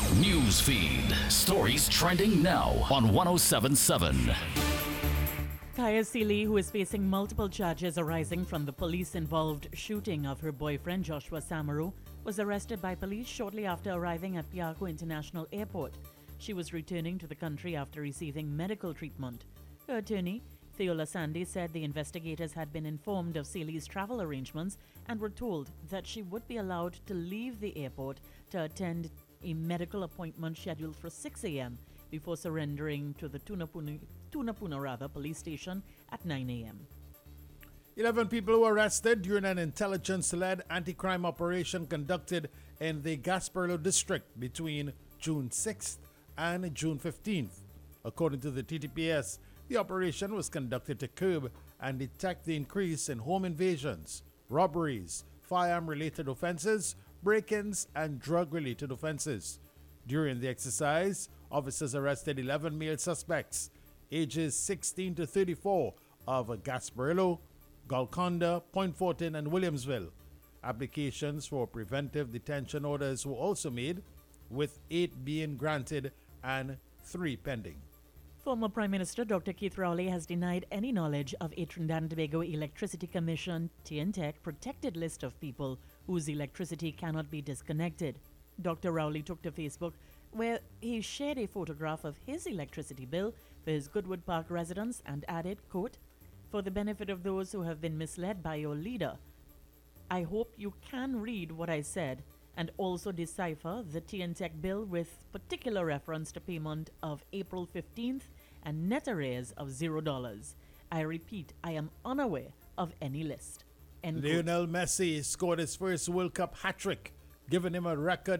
News feed. Stories trending now on 1077. Kaya Sealy, who is facing multiple charges arising from the police-involved shooting of her boyfriend Joshua Samaru, was arrested by police shortly after arriving at Piarco International Airport. She was returning to the country after receiving medical treatment. Her attorney, Theola Sandy, said the investigators had been informed of Sealy's travel arrangements and were told that she would be allowed to leave the airport to attend a medical appointment scheduled for 6 a.m. before surrendering to the Tunapuna police station at 9 a.m. 11 people were arrested during an intelligence-led anti-crime operation conducted in the Gasparilla district between June 6th and June 15th. According to the TTPS, the operation was conducted to curb and detect the increase in home invasions, robberies, firearm-related offenses, break-ins, and drug-related offenses. During the exercise, officers arrested 11 male suspects, ages 16 to 34, of Gasparillo, Golconda, Point Fortin, and Williamsville. Applications for preventive detention orders were also made, with 8 being granted and 3 pending. Former Prime Minister Dr. Keith Rowley has denied any knowledge of a Trinidad and Tobago Electricity Commission (TNTEC) protected list of people whose electricity cannot be disconnected. Dr. Rowley took to Facebook, where he shared a photograph of his electricity bill for his Goodwood Park residents and added, quote, "For the benefit of those who have been misled by your leader, I hope you can read what I said and also decipher the TNTEC bill with particular reference to payment of April 15th and net arrears of $0. I repeat, I am unaware of any list." End quote. Lionel Messi scored his first World Cup hat-trick, giving him a record